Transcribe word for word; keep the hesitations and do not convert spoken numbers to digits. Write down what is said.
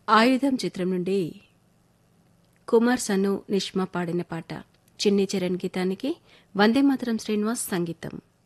ఆయుధం చిత్రం నుండి కుమార్ సను నిష్మా పాడిన పాట చిన్ని చరణ్ గీతానికి వందేమాతరం శ్రీనివాస్ సంగీతం.